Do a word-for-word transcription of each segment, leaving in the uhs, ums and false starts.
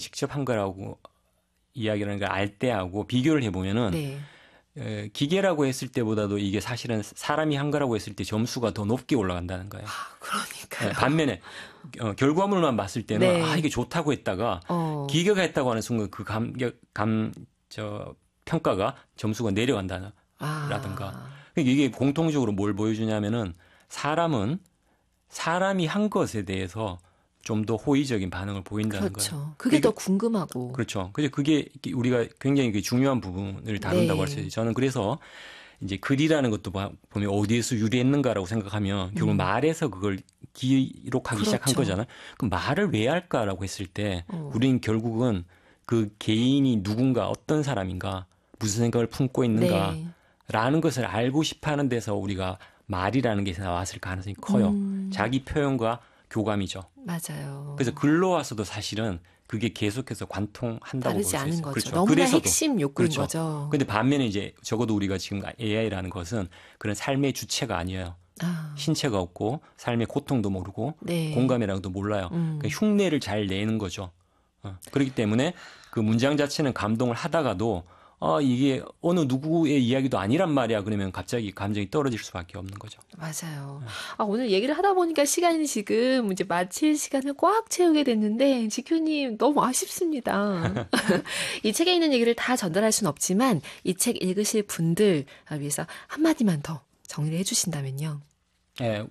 직접 한 거라고 이야기하는 걸 알 때하고 비교를 해보면은 네. 에, 기계라고 했을 때보다도 이게 사실은 사람이 한 거라고 했을 때 점수가 더 높게 올라간다는 거예요. 아, 그러니까요. 네, 반면에 어, 결과물만 봤을 때는 네. 아 이게 좋다고 했다가 어. 기계가 했다고 하는 순간 그 감격 감저 평가가 점수가 내려간다는 아. 라든가 이게 공통적으로 뭘 보여주냐면은 사람은 사람이 한 것에 대해서 좀 더 호의적인 반응을 보인다는 그렇죠. 거예요. 그게 그러니까, 더 궁금하고. 그렇죠. 그래서 그게 우리가 굉장히 중요한 부분을 다룬다고 할 수 있어요. 저는 그래서 이제 글이라는 것도 보면 어디에서 유래했는가라고 생각하면 결국 음. 말에서 그걸 기록하기 그렇죠. 시작한 거잖아요. 그럼 말을 왜 할까라고 했을 때 어. 우리는 결국은 그 개인이 누군가 어떤 사람인가 무슨 생각을 품고 있는가라는 네. 것을 알고 싶어하는 데서 우리가 말이라는 게 나왔을 가능성이 커요. 음. 자기 표현과 교감이죠. 맞아요. 그래서 글로 와서도 사실은 그게 계속해서 관통한다고 볼 다르지 수 않은 있어요. 거죠. 그렇죠. 너무나 그래서도, 핵심 욕구인 그렇죠. 거죠. 근데 반면에 이제 적어도 우리가 지금 에이아이라는 것은 그런 삶의 주체가 아니에요. 아. 신체가 없고 삶의 고통도 모르고 네. 공감이라는 것도 몰라요. 음. 그러니까 흉내를 잘 내는 거죠. 어. 그렇기 때문에 그 문장 자체는 감동을 하다가도 아, 이게 어느 누구의 이야기도 아니란 말이야. 그러면 갑자기 감정이 떨어질 수밖에 없는 거죠. 맞아요. 네. 아, 오늘 얘기를 하다 보니까 시간이 지금 이제 마칠 시간을 꽉 채우게 됐는데 지큐님 너무 아쉽습니다. 이 책에 있는 얘기를 다 전달할 수는 없지만 이 책 읽으실 분들 위해서 한마디만 더 정리를 해주신다면요. 네,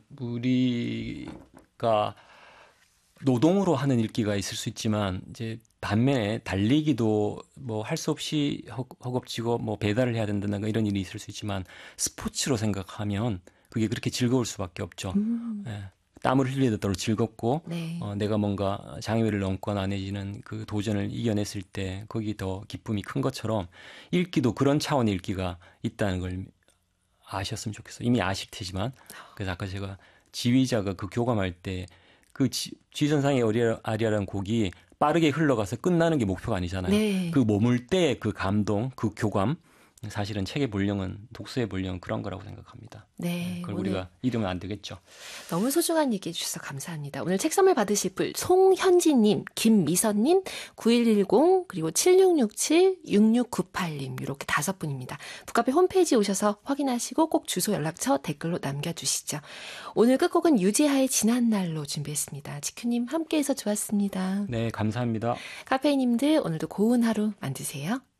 우리가 노동으로 하는 읽기가 있을 수 있지만 이제 반면에 달리기도 뭐 할 수 없이 허겁지겁 뭐 배달을 해야 된다든가 이런 일이 있을 수 있지만 스포츠로 생각하면 그게 그렇게 즐거울 수밖에 없죠. 음. 예, 땀을 흘리도록 즐겁고 네. 어, 내가 뭔가 장애물을 넘거나 내지는 그 도전을 이겨냈을 때 거기 더 기쁨이 큰 것처럼 읽기도 그런 차원의 읽기가 있다는 걸 아셨으면 좋겠어요. 이미 아실 테지만 그래서 아까 제가 지휘자가 그 교감할 때 그 지선상의 아리아라는 곡이 빠르게 흘러가서 끝나는 게 목표가 아니잖아요. 네. 그 머물 때 그 감동, 그 교감 사실은 책의 본령은 독서의 본령은 그런 거라고 생각합니다. 네. 그걸 오늘 우리가 잃으면 안 되겠죠. 너무 소중한 얘기해 주셔서 감사합니다. 오늘 책 선물 받으실 분 송현지님, 김미선님, 구일일공 그리고 칠육육칠 육육구팔님 이렇게 다섯 분입니다. 북카페 홈페이지 오셔서 확인하시고 꼭 주소 연락처 댓글로 남겨주시죠. 오늘 끝곡은 유지하의 지난 날로 준비했습니다. 지큐님 함께해서 좋았습니다. 네, 감사합니다. 카페인님들 오늘도 고운 하루 만드세요.